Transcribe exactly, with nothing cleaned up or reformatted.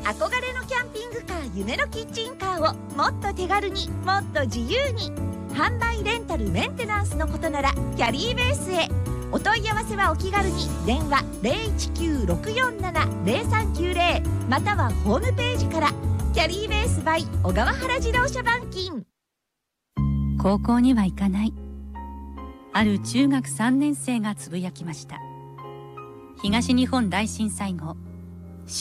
憧れのキャンピングカー夢のキッチンカーをもっと手軽にもっと自由に、販売レンタルメンテナンスのことならキャリーベースへ。お問い合わせはお気軽に電話 ゼロいちきゅうろくよんななゼロさんきゅうゼロ またはホームページから。キャリーベース by 小川原自動車板金。 高校には行かない、ある中学さんねん生がつぶやきました。東日本大震災後、